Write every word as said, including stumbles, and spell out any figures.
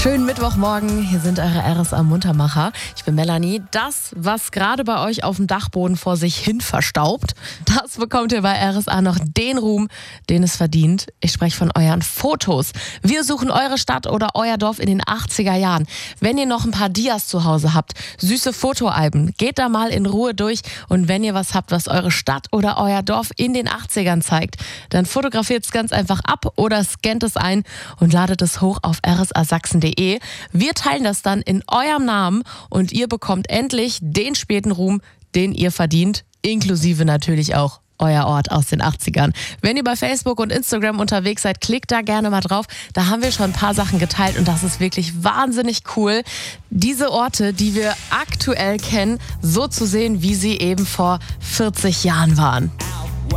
Schönen Mittwochmorgen, hier sind eure R S A-Muntermacher. Ich bin Melanie. Das, was gerade bei euch auf dem Dachboden vor sich hin verstaubt, das bekommt ihr bei R S A noch den Ruhm, den es verdient. Ich spreche von euren Fotos. Wir suchen eure Stadt oder euer Dorf in den achtziger Jahren. Wenn ihr noch ein paar Dias zu Hause habt, süße Fotoalben, geht da mal in Ruhe durch. Und wenn ihr was habt, was eure Stadt oder euer Dorf in den achtzigern zeigt, dann fotografiert es ganz einfach ab oder scannt es ein und ladet es hoch auf r s a sachsen punkt de. Wir teilen das dann in eurem Namen und ihr bekommt endlich den späten Ruhm, den ihr verdient, inklusive natürlich auch euer Ort aus den achtzigern. Wenn ihr bei Facebook und Instagram unterwegs seid, klickt da gerne mal drauf. Da haben wir schon ein paar Sachen geteilt und das ist wirklich wahnsinnig cool, diese Orte, die wir aktuell kennen, so zu sehen, wie sie eben vor vierzig Jahren waren.